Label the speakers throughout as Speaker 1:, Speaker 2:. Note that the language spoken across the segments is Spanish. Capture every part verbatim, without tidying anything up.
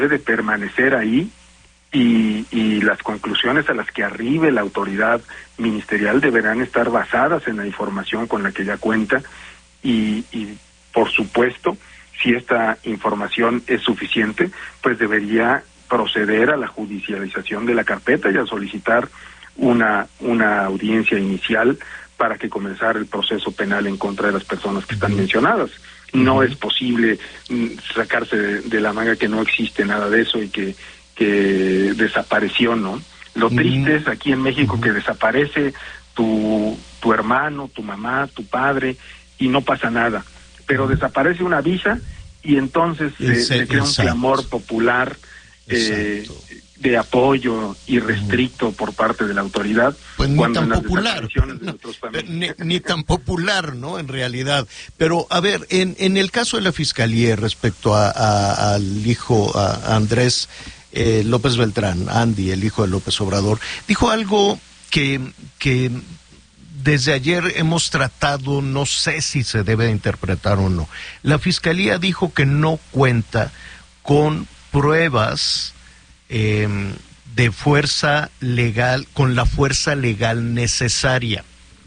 Speaker 1: de permanecer ahí y, y las conclusiones a las que arribe la autoridad ministerial deberán estar basadas en la información con la que ya cuenta y, y por supuesto, si esta información es suficiente, pues debería proceder a la judicialización de la carpeta y a solicitar una, una audiencia inicial para que comenzara el proceso penal en contra de las personas que están mencionadas. No uh-huh. es posible sacarse de, de la manga que no existe nada de eso y que, que desapareció, ¿no? Lo uh-huh. triste es aquí en México uh-huh. que desaparece tu, tu hermano, tu mamá, tu padre y no pasa nada. Pero desaparece una visa y entonces se, Ese, se crea un clamor popular eh, de apoyo irrestricto uh-huh. por parte de la autoridad.
Speaker 2: Pues ni tan popular, no, ni, ni tan popular, ¿no? En realidad. Pero, a ver, en, en el caso de la Fiscalía respecto a, a, al hijo, a Andrés eh, López Beltrán, Andy, el hijo de López Obrador, dijo algo que, que desde ayer hemos tratado, no sé si se debe interpretar o no. La Fiscalía dijo que no cuenta con pruebas eh, de fuerza legal, con la fuerza legal necesaria.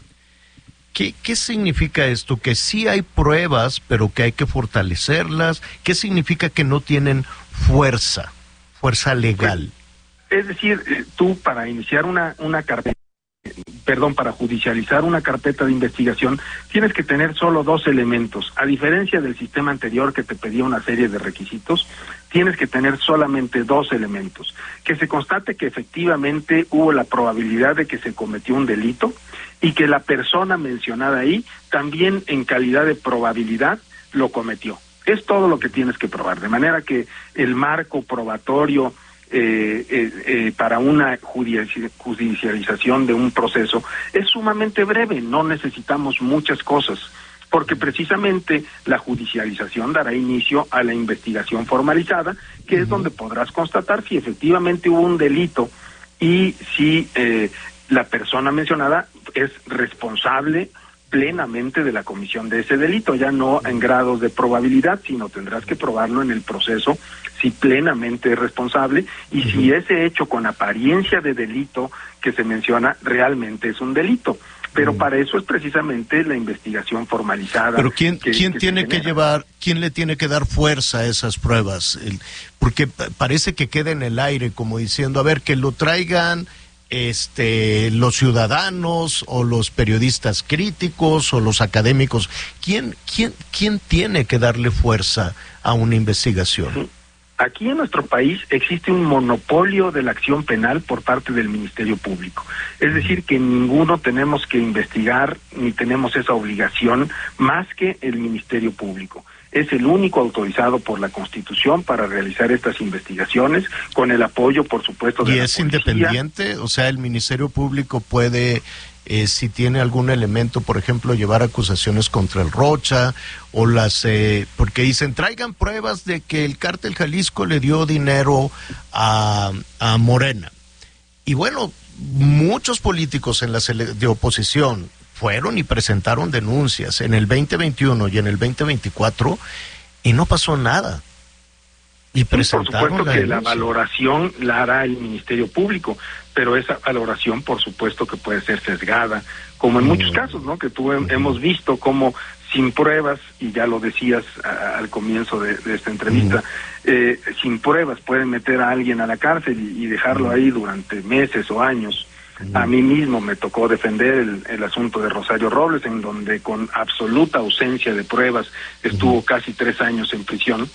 Speaker 2: ¿Qué, qué significa esto? Que sí hay pruebas, pero que hay que fortalecerlas. ¿Qué significa que no tienen fuerza, fuerza legal?
Speaker 1: Es decir, tú para iniciar una, una carpeta, perdón, para judicializar una carpeta de investigación, tienes que tener solo dos elementos. A diferencia del sistema anterior que te pedía una serie de requisitos, tienes que tener solamente dos elementos. Que se constate que efectivamente hubo la probabilidad de que se cometió un delito y que la persona mencionada ahí también en calidad de probabilidad lo cometió. Es todo lo que tienes que probar, de manera que el marco probatorio Eh, eh, eh, para una judicialización de un proceso es sumamente breve, no necesitamos muchas cosas, porque precisamente la judicialización dará inicio a la investigación formalizada, que uh-huh. es donde podrás constatar si efectivamente hubo un delito y si eh, la persona mencionada es responsable plenamente de la comisión de ese delito, ya no en grados de probabilidad, sino tendrás que probarlo en el proceso si plenamente es responsable y uh-huh. si ese hecho con apariencia de delito que se menciona realmente es un delito. Pero uh-huh. para eso es precisamente la investigación formalizada.
Speaker 2: Pero ¿quién,
Speaker 1: que,
Speaker 2: ¿quién
Speaker 1: que
Speaker 2: tiene que llevar, quién le tiene que dar fuerza a esas pruebas? El, porque parece que queda en el aire como diciendo, a ver, que lo traigan este los ciudadanos o los periodistas críticos o los académicos. ¿Quién quién quién tiene que darle fuerza a una investigación?
Speaker 1: Sí. Aquí en nuestro país existe un monopolio de la acción penal por parte del Ministerio Público. Es decir, que ninguno tenemos que investigar ni tenemos esa obligación más que el Ministerio Público. Es el único autorizado por la Constitución para realizar estas investigaciones, con el apoyo, por supuesto, de la policía.
Speaker 2: ¿Y es independiente? O sea, el Ministerio Público puede, eh, si tiene algún elemento, por ejemplo, llevar acusaciones contra el Rocha, o las, eh, porque dicen, traigan pruebas de que el Cártel Jalisco le dio dinero a, a Morena. Y bueno, muchos políticos en la sele- de oposición fueron y presentaron denuncias en el veinte veintiuno y en el veinte veinticuatro y no pasó nada. Y presentaron
Speaker 1: por supuesto
Speaker 2: la
Speaker 1: que
Speaker 2: denuncia.
Speaker 1: La valoración la hará el Ministerio Público, pero esa valoración por supuesto que puede ser sesgada, como en mm. muchos casos, ¿no? Que tú mm. hemos visto como sin pruebas, y ya lo decías a, al comienzo de, de esta entrevista, mm. eh, sin pruebas pueden meter a alguien a la cárcel y, y dejarlo mm. ahí durante meses o años. A mí mismo me tocó defender el, el asunto de Rosario Robles, en donde con absoluta ausencia de pruebas estuvo casi tres años en prisión,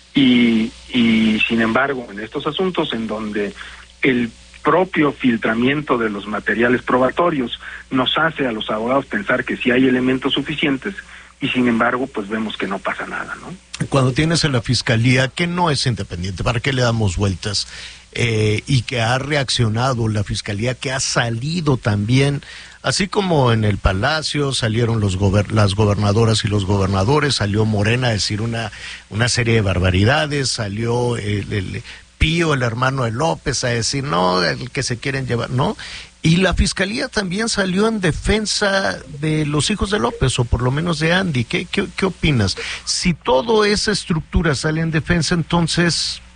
Speaker 1: y, y sin embargo en estos asuntos en donde el propio filtramiento de los materiales probatorios nos hace a los abogados pensar que sí hay elementos suficientes, y sin embargo pues vemos que no pasa nada, ¿no?
Speaker 2: Cuando tienes a la Fiscalía que no es independiente, ¿para qué le damos vueltas? Eh, y que ha reaccionado la Fiscalía, que ha salido también, así como en el Palacio salieron los gober- las gobernadoras y los gobernadores, salió Morena a decir una, una serie de barbaridades, salió el, el Pío, el hermano de López, a decir no, el que se quieren llevar, ¿no? Y la Fiscalía también salió en defensa de los hijos de López, o por lo menos de Andy. ¿Qué, qué, qué opinas? Si toda esa estructura sale en defensa, entonces